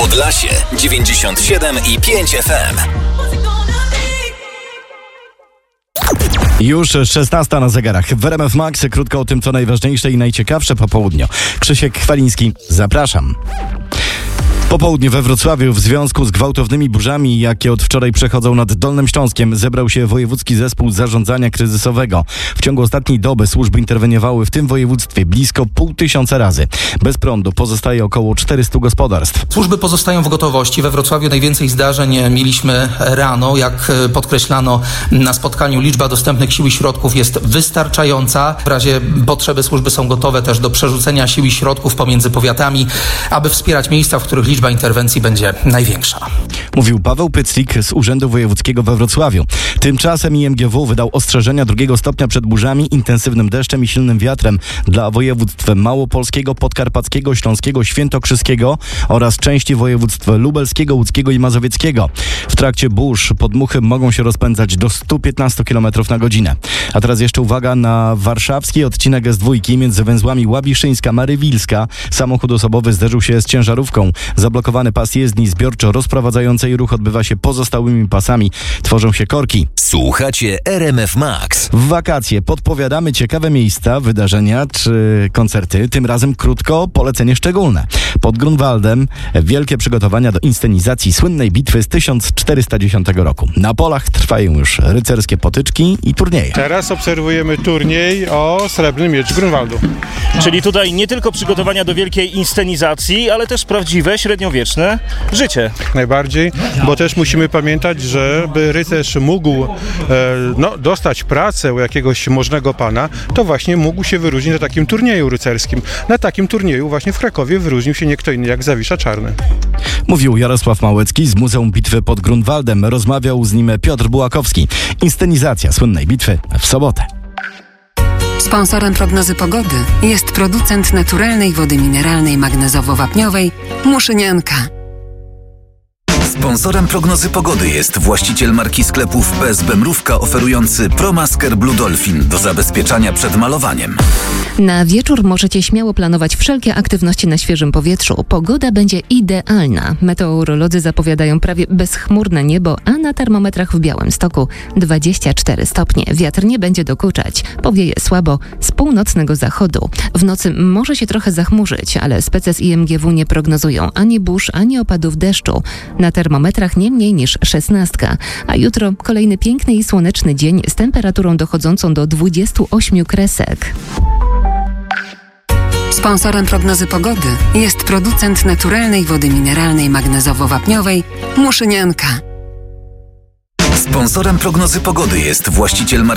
Podlasie 97,5 FM. Już 16 na zegarach. W RMF Max krótko o tym, co najważniejsze i najciekawsze po południu. Krzysiek Chwaliński, zapraszam. Po południu we Wrocławiu w związku z gwałtownymi burzami, jakie od wczoraj przechodzą nad Dolnym Śląskiem, zebrał się Wojewódzki Zespół Zarządzania Kryzysowego. W ciągu ostatniej doby służby interweniowały w tym województwie blisko 500 razy. Bez prądu pozostaje około 400 gospodarstw. Służby pozostają w gotowości. We Wrocławiu najwięcej zdarzeń mieliśmy rano. Jak podkreślano na spotkaniu, liczba dostępnych sił i środków jest wystarczająca. W razie potrzeby służby są gotowe też do przerzucenia sił i środków pomiędzy powiatami, aby wspierać miejsca, w których liczba interwencji będzie największa. Mówił Paweł Pyclik z Urzędu Wojewódzkiego we Wrocławiu. Tymczasem IMGW wydał ostrzeżenia 2 stopnia przed burzami, intensywnym deszczem i silnym wiatrem dla województw małopolskiego, podkarpackiego, śląskiego, świętokrzyskiego oraz części województw lubelskiego, łódzkiego i mazowieckiego. W trakcie burz podmuchy mogą się rozpędzać do 115 km na godzinę. A teraz jeszcze uwaga na warszawski odcinek S2 między węzłami Łabiszyńska-Marywilska. Samochód osobowy zderzył się z ciężarówką. Zablokowany pas jezdni zbiorczo rozprowadzającej ruch odbywa się pozostałymi pasami. Tworzą się korki. Słuchacie RMF Max. W wakacje podpowiadamy ciekawe miejsca, wydarzenia czy koncerty. Tym razem krótko polecenie szczególne. Pod Grunwaldem wielkie przygotowania do inscenizacji słynnej bitwy z 1410 roku. Na polach trwają już rycerskie potyczki i turnieje. Teraz obserwujemy turniej o Srebrny Miecz Grunwaldu. Czyli tutaj nie tylko przygotowania do wielkiej inscenizacji, ale też prawdziwe, średniowieczne życie. Najbardziej, bo też musimy pamiętać, żeby rycerz mógł dostać pracę u jakiegoś możnego pana, to właśnie mógł się wyróżnić na takim turnieju rycerskim. Na takim turnieju właśnie w Krakowie wyróżnił się nie kto inny jak Zawisza Czarny. Mówił Jarosław Małecki z Muzeum Bitwy pod Grunwaldem. Rozmawiał z nim Piotr Bułakowski. Inscenizacja słynnej bitwy w sobotę. Sponsorem prognozy pogody jest producent naturalnej wody mineralnej magnezowo-wapniowej Muszynianka. Sponsorem prognozy pogody jest właściciel marki sklepów PSB Mrówka oferujący ProMasker Blue Dolphin do zabezpieczania przed malowaniem. Na wieczór możecie śmiało planować wszelkie aktywności na świeżym powietrzu. Pogoda będzie idealna. Meteorolodzy zapowiadają prawie bezchmurne niebo, a na termometrach w Białymstoku 24 stopnie. Wiatr nie będzie dokuczać. Powieje słabo z północnego zachodu. W nocy może się trochę zachmurzyć, ale spece z IMGW nie prognozują ani burz, ani opadów deszczu. Na termometrach nie mniej niż 16, a jutro kolejny piękny i słoneczny dzień z temperaturą dochodzącą do 28 kresek. Sponsorem prognozy pogody jest producent naturalnej wody mineralnej magnezowo-wapniowej Muszynianka. Sponsorem prognozy pogody jest właściciel marki